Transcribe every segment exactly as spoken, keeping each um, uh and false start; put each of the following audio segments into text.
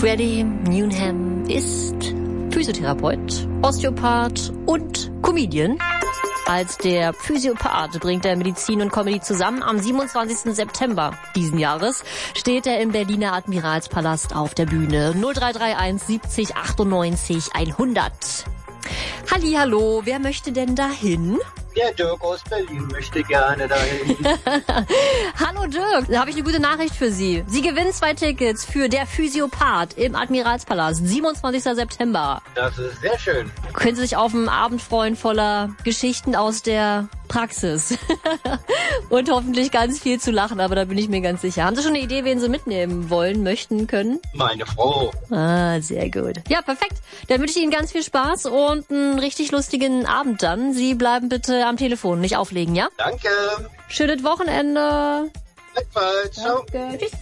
Freddie Newnham ist Physiotherapeut, Osteopath und Comedian. Als der Physiopath bringt er Medizin und Comedy zusammen. Am siebenundzwanzigsten September diesen Jahres steht er im Berliner Admiralspalast auf der Bühne. null drei drei eins siebzig achtundneunzig hundert. Hallihallo, wer möchte denn dahin? Der Dirk aus Berlin möchte gerne dahin. Hallo Dirk, da habe ich eine gute Nachricht für Sie. Sie gewinnen zwei Tickets für der Physiopath im Admiralspalast, siebenundzwanzigsten September. Das ist sehr schön. Können Sie sich auf einen Abend freuen voller Geschichten aus der Praxis. Und hoffentlich ganz viel zu lachen, aber da bin ich mir ganz sicher. Haben Sie schon eine Idee, wen Sie mitnehmen wollen, möchten, können? Meine Frau. Ah, sehr gut. Ja, perfekt. Dann wünsche ich Ihnen ganz viel Spaß und einen richtig lustigen Abend dann. Sie bleiben bitte am Telefon, nicht auflegen, ja? Danke. Schönes Wochenende. Gleichfalls. Ciao. Danke. Tschüss.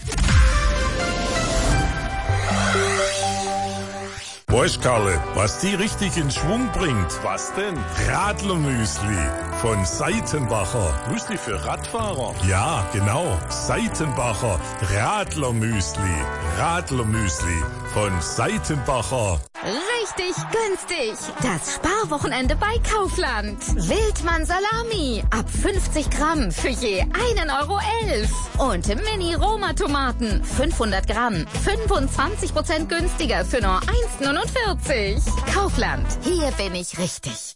Weißt, Karle, was die richtig in Schwung bringt? Was denn? Radlermüsli von Seitenbacher. Müsli für Radfahrer? Ja, genau. Seitenbacher Radlermüsli. Radlermüsli von Seitenbacher. Richtig günstig. Das Sparwochenende bei Kaufland. Wildmann Salami. Ab fünfzig Gramm für je einen Euro elf. Und Mini-Roma-Tomaten. fünfhundert Gramm. fünfundzwanzig Prozent günstiger für nur eins neunundvierzig. Kaufland. Hier bin ich richtig.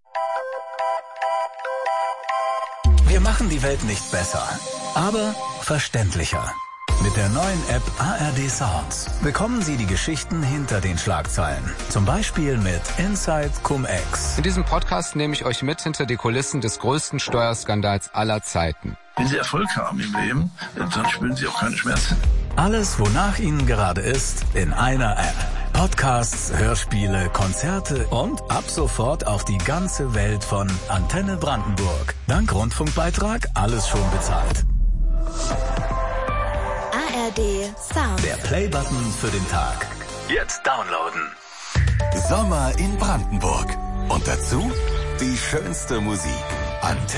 Wir machen die Welt nicht besser, aber verständlicher. Mit der neuen App A R D Sounds bekommen Sie die Geschichten hinter den Schlagzeilen. Zum Beispiel mit Inside Cum-Ex. In diesem Podcast nehme ich euch mit hinter die Kulissen des größten Steuerskandals aller Zeiten. Wenn Sie Erfolg haben im Leben, dann spüren Sie auch keine Schmerzen. Alles, wonach Ihnen gerade ist, in einer App. Podcasts, Hörspiele, Konzerte und ab sofort auch die ganze Welt von Antenne Brandenburg. Dank Rundfunkbeitrag alles schon bezahlt. A R D Sound. Der Playbutton für den Tag. Jetzt downloaden. Sommer in Brandenburg. Und dazu die schönste Musik. Antenne.